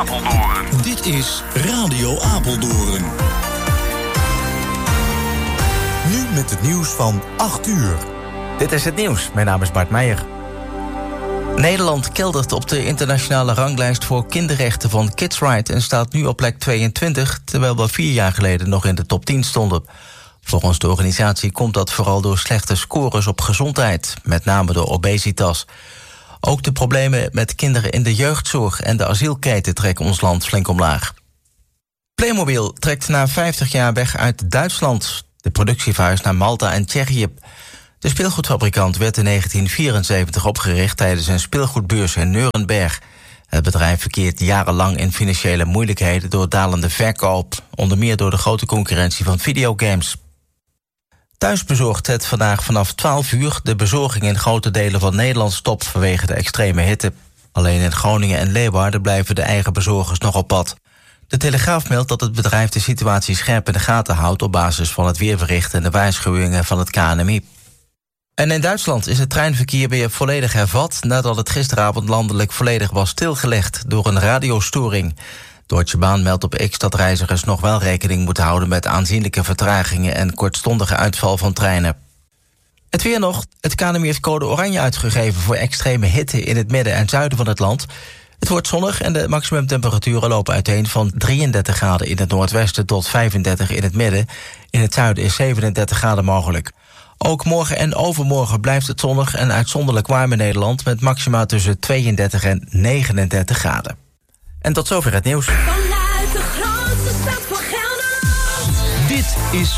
Apeldoorn. Dit is Radio Apeldoorn. Nu met het nieuws van 8 uur. Dit is het nieuws. Mijn naam is Bart Meijer. Nederland keldert op de internationale ranglijst voor kinderrechten van Kids Right en staat nu op plek 22, terwijl we 4 jaar geleden nog in de top 10 stonden. Volgens de organisatie komt dat vooral door slechte scores op gezondheid, met name door obesitas. Ook de problemen met kinderen in de jeugdzorg en de asielketen trekken ons land flink omlaag. Playmobil trekt na 50 jaar weg uit Duitsland. De productie verhuist naar Malta en Tsjechië. De speelgoedfabrikant werd in 1974 opgericht tijdens een speelgoedbeurs in Nuremberg. Het bedrijf verkeert jarenlang in financiële moeilijkheden door dalende verkoop, onder meer door de grote concurrentie van videogames. Thuisbezorgd zet vandaag vanaf 12 uur de bezorging in grote delen van Nederland stop vanwege de extreme hitte. Alleen in Groningen en Leeuwarden blijven de eigen bezorgers nog op pad. De Telegraaf meldt dat het bedrijf de situatie scherp in de gaten houdt op basis van het weerbericht en de waarschuwingen van het KNMI. En in Duitsland is het treinverkeer weer volledig hervat nadat het gisteravond landelijk volledig was stilgelegd door een radiostoring. Deutsche Bahn meldt op X dat reizigers nog wel rekening moeten houden met aanzienlijke vertragingen en kortstondige uitval van treinen. Het weer nog. Het KNMI heeft code oranje uitgegeven voor extreme hitte in het midden en zuiden van het land. Het wordt zonnig en de maximumtemperaturen lopen uiteen van 33 graden in het noordwesten tot 35 in het midden. In het zuiden is 37 graden mogelijk. Ook morgen en overmorgen blijft het zonnig en uitzonderlijk warm in Nederland met maxima tussen 32 en 39 graden. En tot zover het nieuws. Vanuit de grootste stad van Gelderland. Dit is